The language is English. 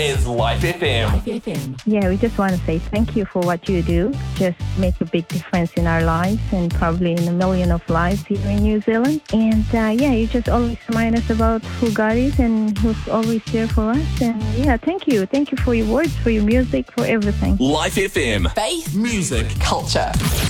is Life FM. Life FM. Yeah, we just want to say thank you for what you do. Just make a big difference in our lives and probably in a million of lives here in New Zealand. And yeah, you just always remind us about who God is and who's always there for us. And yeah, thank you. Thank you for your words, for your music, for everything. Life FM. Faith, Music. culture.